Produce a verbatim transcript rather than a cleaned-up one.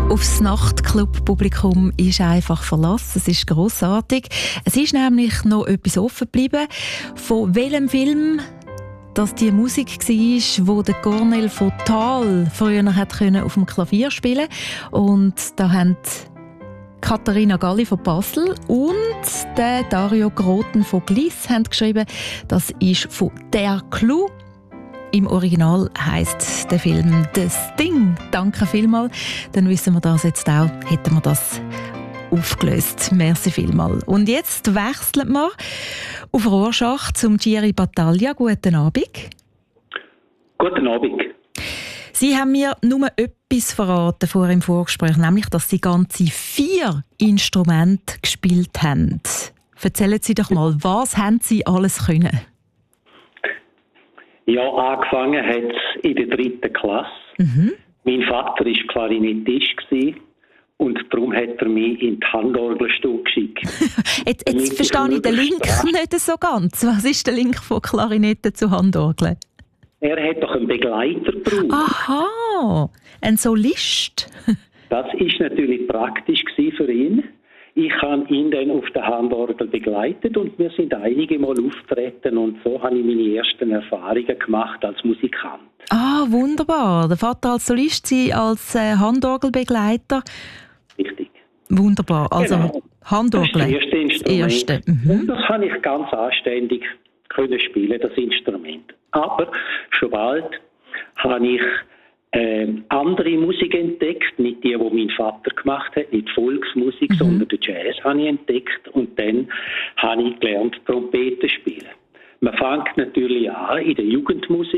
Aufs Nachtclub-Publikum ist einfach Verlass. Es ist grossartig. Es ist nämlich noch etwas offen geblieben. Von welchem Film dass die Musik war, wo der Cornel von Thal früher hat können auf dem Klavier spielen konnte. Und da haben Katharina Galli von Basel und der Dario Groten von Gliss haben geschrieben, das ist von «Der Clou». Im Original heisst der Film «The Sting». Danke vielmals. Dann wissen wir das jetzt auch. Hätten wir das aufgelöst. Merci vielmals. Und jetzt wechseln wir auf Rorschach zum Thierry Battaglia. Guten Abend. Guten Abend. Sie haben mir nur etwas verraten vor im Vorgespräch, nämlich, dass Sie ganze vier Instrumente gespielt haben. Erzählen Sie doch mal, was haben Sie alles können? Ja, angefangen hat es in der dritten Klasse. Mhm. Mein Vater war Klarinettist und darum hat er mich in die Handorgelstunde geschickt. jetzt jetzt verstehe ich den Link nicht so ganz. Was ist der Link von Klarinette zu Handorgel? Er hat doch einen Begleiter gebraucht. Aha, ein Solist. Das war natürlich praktisch für ihn. Ich habe ihn dann auf der Handorgel begleitet und wir sind einige Mal auftreten und so habe ich meine ersten Erfahrungen gemacht als Musikant. Ah, wunderbar. Der Vater als Solist, Sie als äh, Handorgelbegleiter. Richtig. Wunderbar. Also genau. Handorgel. Das ist das erste Instrument. Das erste. Mhm. Und das habe ich ganz anständig können spielen, das Instrument. Aber schon bald habe ich äh, andere Musik entdeckt, nicht die, die mein Vater gemacht hat, nicht Volksmusik, mhm. sondern den Jazz habe ich entdeckt und dann habe ich gelernt, Trompete spielen. Man fängt natürlich an in der Jugendmusik.